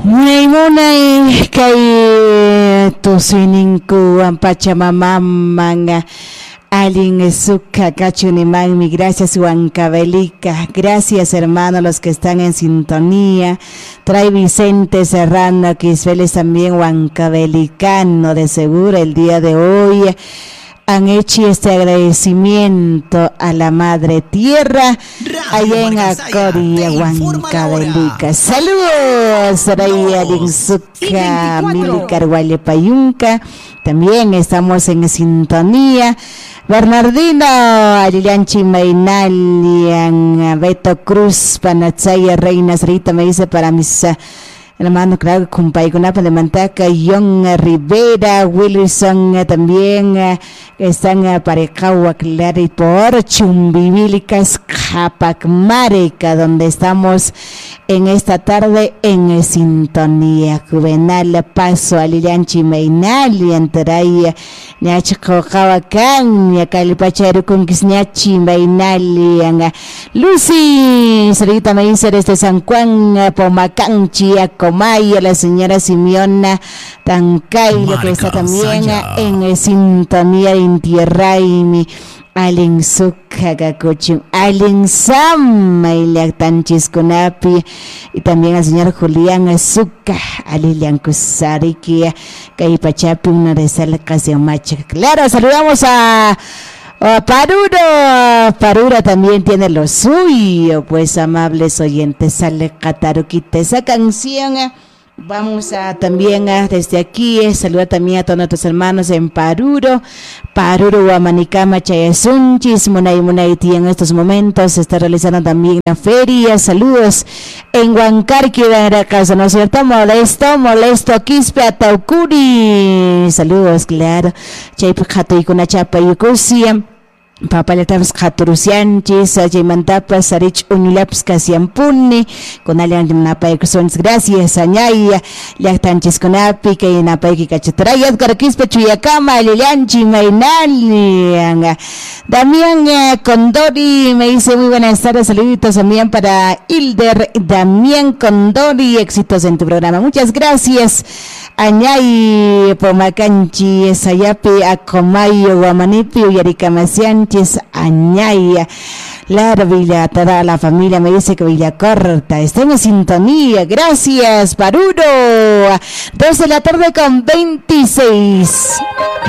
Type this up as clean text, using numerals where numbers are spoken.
Munay kay tusininku ang Pachamamamanga Alin Esuka Cachunimami, gracias Huancavelica, gracias hermanos los que están en sintonía. Trae Vicente Serrano, Quispeles también Huancavelicano, de seguro el día de hoy han hecho este agradecimiento a la Madre Tierra allá en Acoria, Huancavelica. Saludos, Raya Linsuka, Milicar Guayepayunca. También estamos en sintonía. Bernardino, Alianchi Mainalian, Beto Cruz, Panatzaya, Reinas Rita, me dice para mis hermano, claro, Cumpaygunapa de Mantaca, John Rivera, Wilson también están Parecagua, claro, y por Chumbivílicas, Japacmareca, donde estamos en esta tarde en sintonía. Juvenal Paso, Alianchi Mainali, Antaraya, Niachaco Jabacán, Niacalipacharu con Kisniachi Mainali, Lucy, Sarita me dice desde San Juan, Pomacanchi, Comaya, la señora Simeona Tancay, la que está también en sintonía de Intierraimi, Alin Sucagacochim, Alin Sam, Ileactanchis Conapi, y también al señor Julián Azuca, Alilian Cusariquia, Caipachapi, una de Salcas de Macha. Claro, saludamos a Paruro también tiene lo suyo, pues amables oyentes, sale Cataruquita esa canción. Vamos a también desde aquí saludar también a todos nuestros hermanos en Paruro, Guamanicama, Chayasunchis, Munay, en estos momentos se está realizando también la feria. Saludos en Huancarqui, ¿no es cierto? Molesto, Quispe, Ataucuri, saludos, claro, Chaypajatu y Kunachapa y Yucusia. Papalatapas Jaturusianchis, Jaimantapas, Sarich Unilaps Casiampuni, con Alian Napaexons, gracias, Añaya, Liactanchis Conapi, que Napaiki Cachatrayas, Garquispe Chuyacama, Lilianchi, Mainali, Damián Condori, me dice muy buenas tardes, saluditos también para Hilder, Damián Condori, éxitos en tu programa, muchas gracias. Añay, Pomacanchi, Sayapi, Acomayo, Guamanipi, Yaricamasianchis, Añay, la Villa, toda la familia me dice que Villa Corta, estamos en sintonía, gracias, Paruro, 2 de la tarde con 26.